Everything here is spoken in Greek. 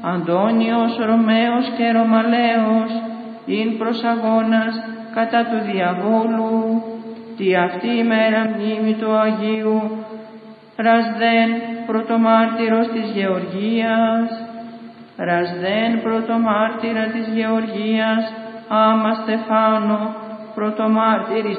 Αντώνιος Ρωμαίος και Ρωμαλαίος, ειν προσαγώνας κατά του διαβόλου, τι αυτή ημέρα μνήμη του Αγίου, Ρασδέν πρωτομάρτυρος της Γεωργίας, Ρασδέν πρωτομάρτυρα της Γεωργίας, άμα Στεφάνο πρωτομάρτυρης